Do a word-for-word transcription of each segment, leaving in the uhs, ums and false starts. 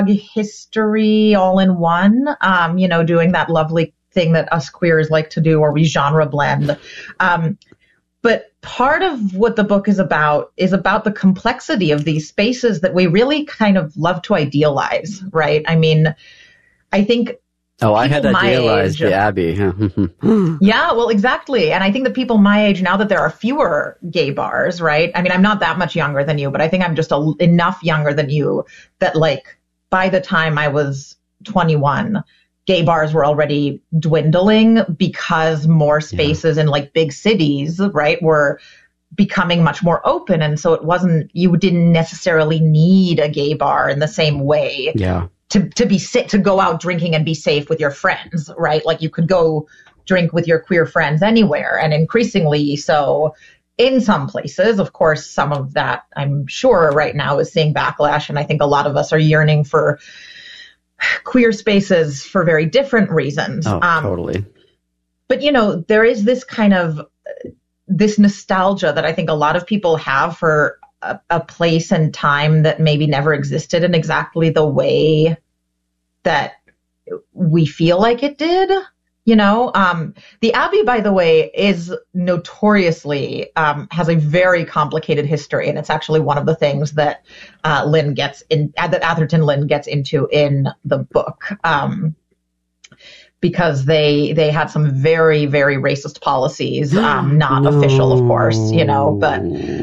history all in one, um, you know, doing that lovely thing that us queers like to do where we genre blend. Um, but part of what the book is about is about the complexity of these spaces that we really kind of love to idealize, right? I mean, I think Oh, I had idealized age, the Abbey. Yeah, well, exactly. And I think that people my age, now that there are fewer gay bars, right? I mean, I'm not that much younger than you, but I think I'm just a, enough younger than you that, like, by the time I was twenty-one, gay bars were already dwindling because more spaces yeah. in, like, big cities, right, were becoming much more open. And so it wasn't, you didn't necessarily need a gay bar in the same way. Yeah. To, to be sit to go out drinking and be safe with your friends, right? Like you could go drink with your queer friends anywhere, and increasingly so in some places. Of course, some of that I'm sure right now is seeing backlash, and I think a lot of us are yearning for queer spaces for very different reasons. Oh, um, totally. But you know, there is this kind of this nostalgia that I think a lot of people have for A, a place and time that maybe never existed in exactly the way that we feel like it did. You know, um, the Abbey, by the way, is notoriously, um, has a very complicated history. And it's actually one of the things that uh, Lynn gets in, that Atherton Lynn gets into in the book. Um, because they they had some very, very racist policies, um, not no. official, of course, you know, but,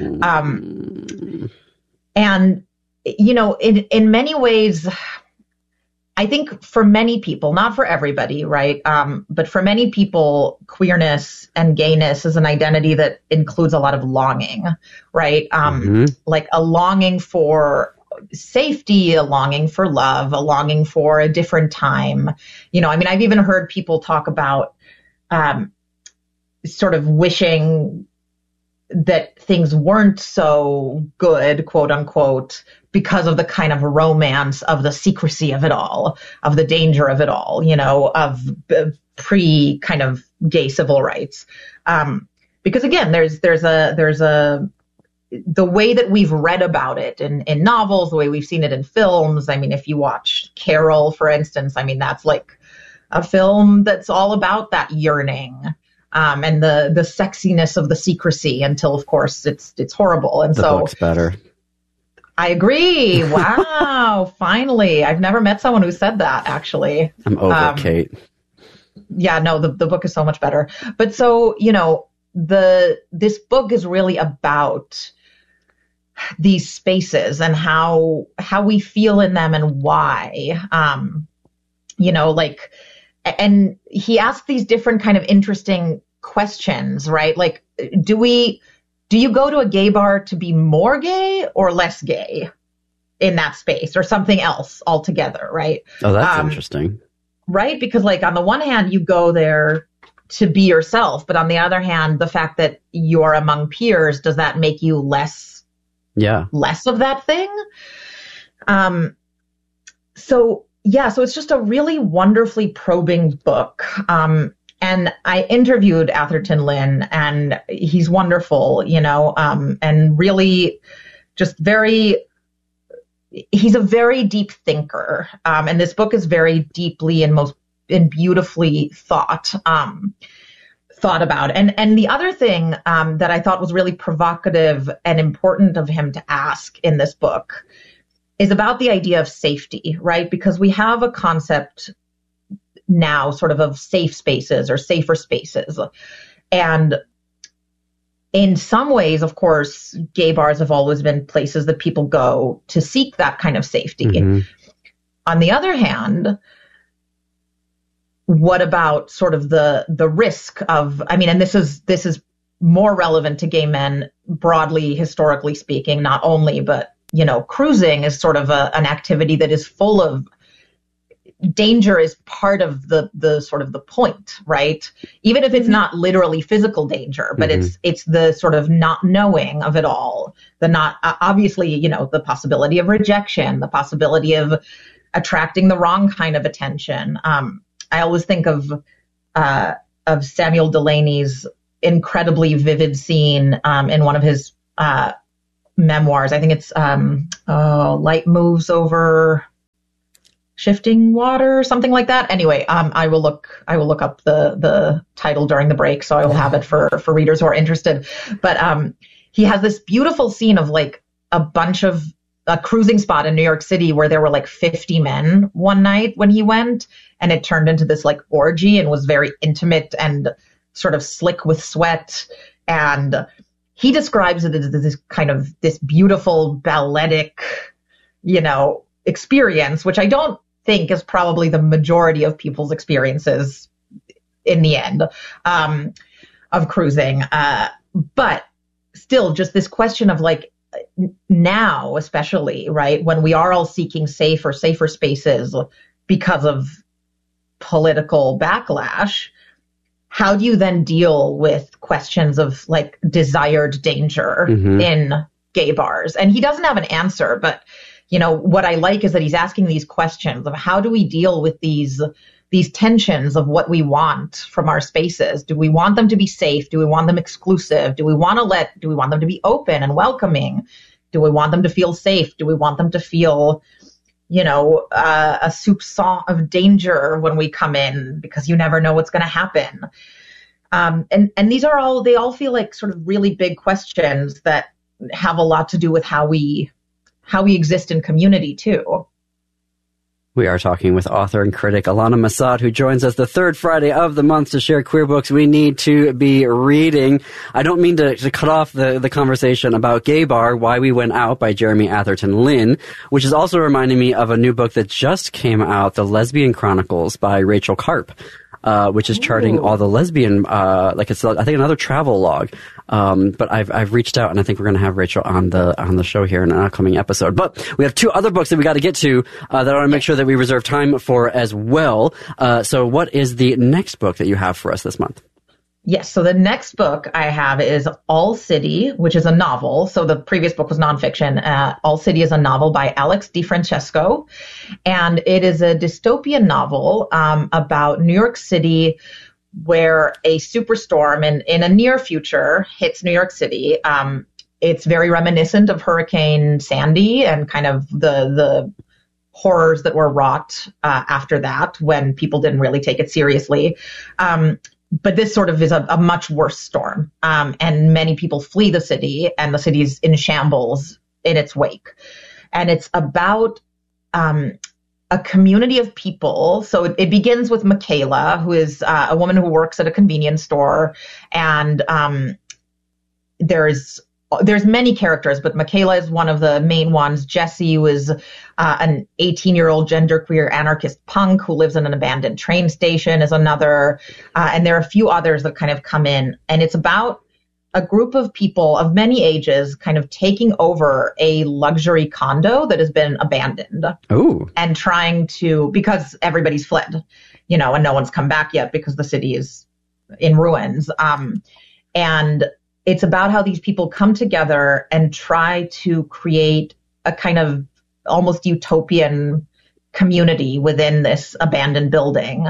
um, and, you know, in, in many ways, I think for many people, not for everybody, right, um, but for many people, queerness and gayness is an identity that includes a lot of longing, right, um, mm-hmm. like a longing for safety, a longing for love, a longing for a different time. You know, I mean, I've even heard people talk about um, sort of wishing that things weren't so good, quote unquote, because of the kind of romance of the secrecy of it all, of the danger of it all, you know, of uh, pre kind of gay civil rights. Um, because again, there's, there's a, there's a, the way that we've read about it in, in novels, the way we've seen it in films. I mean, if you watch Carol, for instance, I mean, that's like a film that's all about that yearning, um, and the, the sexiness of the secrecy until, of course, it's, it's horrible. And the so book's better. I agree. Wow. Finally. I've never met someone who said that, actually. I'm over um, Kate. Yeah, no, the, the book is so much better. But so, you know, the, this book is really about these spaces and how how we feel in them and why, um, you know, like, and he asked these different kind of interesting questions, right? Like, do we, do you go to a gay bar to be more gay or less gay in that space, or something else altogether, right? Oh, that's um, interesting. Right? Because like on the one hand, you go there to be yourself, but on the other hand, the fact that you're among peers, does that make you less Yeah. less of that thing? Um, so, yeah, so it's just a really wonderfully probing book. Um, and I interviewed Atherton Lynn, and he's wonderful, you know, um, and really just very, he's a very deep thinker. Um, and this book is very deeply and most and beautifully thought. Um, thought about. And and the other thing um, that I thought was really provocative and important of him to ask in this book is about the idea of safety, right? Because we have a concept now sort of of safe spaces or safer spaces. And in some ways, of course, gay bars have always been places that people go to seek that kind of safety. Mm-hmm. On the other hand, what about sort of the the risk of, I mean, and this is this is more relevant to gay men broadly, historically speaking, not only, but, you know, cruising is sort of a, an activity that is full of danger, is part of the the sort of the point, right? Even if it's not literally physical danger, but mm-hmm. it's it's the sort of not knowing of it all, the not uh, obviously, you know, the possibility of rejection, the possibility of attracting the wrong kind of attention. Um, I always think of uh, of Samuel Delaney's incredibly vivid scene um, in one of his uh, memoirs. I think it's um, oh, Light Moves Over Shifting Water, something like that. Anyway, um, I will look. I will look up the the title during the break, so I will have it for for readers who are interested. But um, he has this beautiful scene of like a bunch of a cruising spot in New York City where there were like fifty men one night when he went, and it turned into this like orgy and was very intimate and sort of slick with sweat. And he describes it as this kind of this beautiful balletic, you know, experience, which I don't think is probably the majority of people's experiences in the end um, of cruising. Uh, but still, just this question of like now, especially, right, when we are all seeking safer, safer spaces because of political backlash, how do you then deal with questions of like desired danger mm-hmm. in gay bars? And he doesn't have an answer, but you know, what I like is that he's asking these questions of how do we deal with these these tensions of what we want from our spaces? Do we want them to be safe? Do we want them exclusive? Do we want to let, do we want them to be open and welcoming? Do we want them to feel safe? Do we want them to feel, you know, uh, a soupçon of danger when we come in because you never know what's going to happen? Um, and, and these are all, they all feel like sort of really big questions that have a lot to do with how we how we exist in community, too. We are talking with author and critic Alana Massad, who joins us the third Friday of the month to share queer books we need to be reading. I don't mean to, to cut off the, the conversation about Gay Bar, Why We Went Out by Jeremy Atherton Lynn, which is also reminding me of a new book that just came out, The Lesbian Chronicles by Rachel Karp. Uh, which is charting Ooh. all the lesbian, uh, like it's, I think another travel log. Um, but I've, I've reached out and I think we're going to have Rachel on the, on the show here in an upcoming episode. But we have two other books that we got to get to, uh, that I want to make sure that we reserve time for as well. Uh, so what is the next book that you have for us this month? Yes. So the next book I have is All City, which is a novel. So the previous book was nonfiction. Uh, All City is a novel by Alex DeFrancesco. And it is a dystopian novel um, about New York City, where a superstorm in, in a near future hits New York City. Um, it's very reminiscent of Hurricane Sandy and kind of the the horrors that were wrought uh, after that when people didn't really take it seriously. Um, But this sort of is a, a much worse storm, um, and many people flee the city, and the city's in shambles in its wake. And it's about um, a community of people. So it, it begins with Michaela, who is uh, a woman who works at a convenience store, and um, there's there's many characters, but Michaela is one of the main ones. Jesse was uh, an eighteen-year-old genderqueer anarchist punk who lives in an abandoned train station is another. Uh, and there are a few others that kind of come in. And it's about a group of people of many ages kind of taking over a luxury condo that has been abandoned. Ooh. And trying to, because everybody's fled, you know, and no one's come back yet because the city is in ruins. Um, and it's about how these people come together and try to create a kind of almost utopian community within this abandoned building.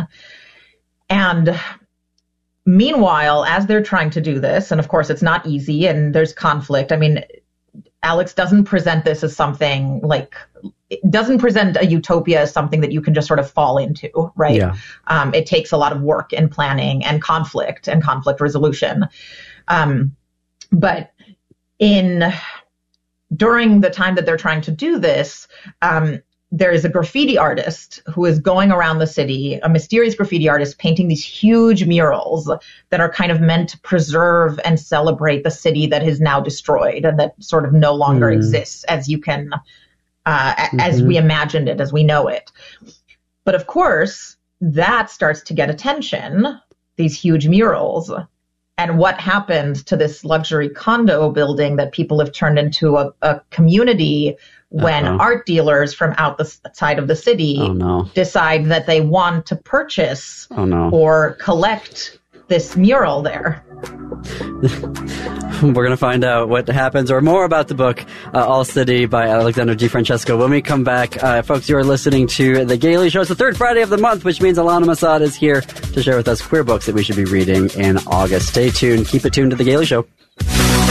And meanwhile, as they're trying to do this, and of course it's not easy and there's conflict. I mean, Alex doesn't present this as something like, it doesn't present a utopia as something that you can just sort of fall into, right? Yeah. Um, it takes a lot of work and planning and conflict and conflict resolution. Um, But in during the time that they're trying to do this, um, there is a graffiti artist who is going around the city, a mysterious graffiti artist painting these huge murals that are kind of meant to preserve and celebrate the city that is now destroyed and that sort of no longer mm. exists as you can, uh, mm-hmm. as we imagined it, as we know it. But of course, that starts to get attention, these huge murals. And what happens to this luxury condo building that people have turned into a, a community when Uh-oh. art dealers from outside of the city oh, no. decide that they want to purchase oh, no. or collect this mural there? We're going to find out what happens or more about the book, uh, All City by Alexander DeFrancesco. When we come back, uh, folks, you are listening to The Gaily Show. It's the third Friday of the month, which means Alana Massad is here to share with us queer books that we should be reading in August. Stay tuned. Keep it tuned to The Gaily Show.